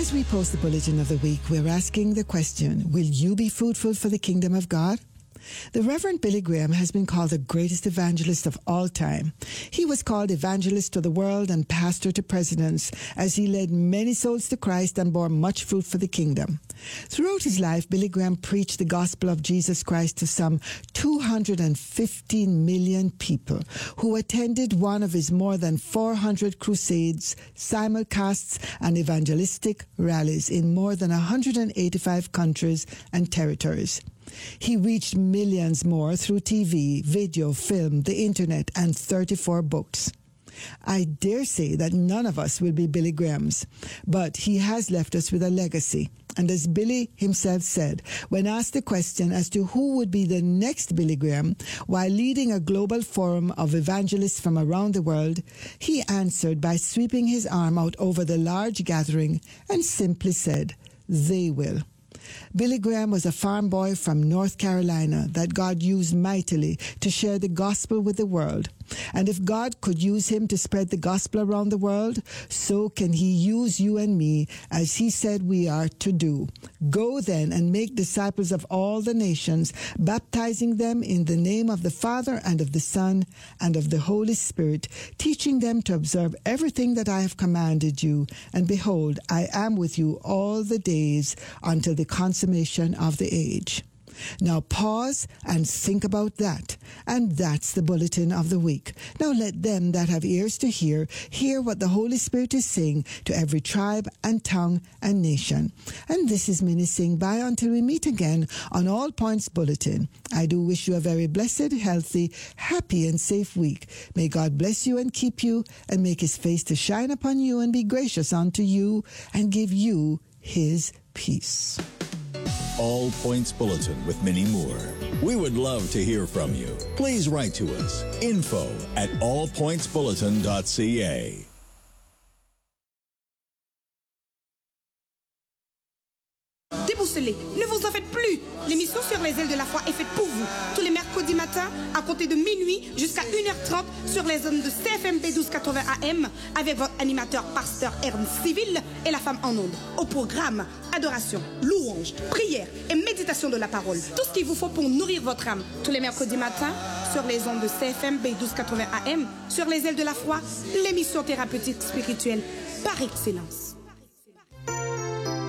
As we post the Bulletin of the Week, we're asking the question, will you be fruitful for the kingdom of God? The Reverend Billy Graham has been called the greatest evangelist of all time. He was called evangelist to the world and pastor to presidents as he led many souls to Christ and bore much fruit for the kingdom. Throughout his life, Billy Graham preached the gospel of Jesus Christ to some 215 million people who attended one of his more than 400 crusades, simulcasts, and evangelistic rallies in more than 185 countries and territories. He reached millions more through TV, video, film, the internet, and 34 books. I dare say that none of us will be Billy Graham's, but he has left us with a legacy. And as Billy himself said, when asked the question as to who would be the next Billy Graham while leading a global forum of evangelists from around the world, he answered by sweeping his arm out over the large gathering and simply said, "They will." Billy Graham was a farm boy from North Carolina that God used mightily to share the gospel with the world. And if God could use him to spread the gospel around the world, so can he use you and me as he said we are to do. Go then and make disciples of all the nations, baptizing them in the name of the Father and of the Son and of the Holy Spirit, teaching them to observe everything that I have commanded you. And behold, I am with you all the days until the consummation of the age. Now pause and think about that. And that's the Bulletin of the Week. Now let them that have ears to hear what the Holy Spirit is saying to every tribe and tongue and nation. And this is Minnie saying bye until we meet again on All Points Bulletin. I do wish you a very blessed, healthy, happy and safe week. May God bless you and keep you and make his face to shine upon you and be gracious unto you and give you his peace. All Points Bulletin with Minnie Moore. We would love to hear from you. Please write to us. info@allpointsbulletin.ca. Déboussolez, ne vous en faites plus. L'émission Sur les ailes de la foi est faite pour vous. Tous les mercredis matins, à compter de minuit jusqu'à 1h30 sur les zones de CFMP 1280 AM avec votre animateur pasteur Ernst Civil et la femme en ondes. Au programme, adoration, louange, prière et méditation de la parole. Tout ce qu'il vous faut pour nourrir votre âme. Tous les mercredis matins sur les ondes de CFMP 1280 AM sur les ailes de la foi, l'émission thérapeutique spirituelle par excellence.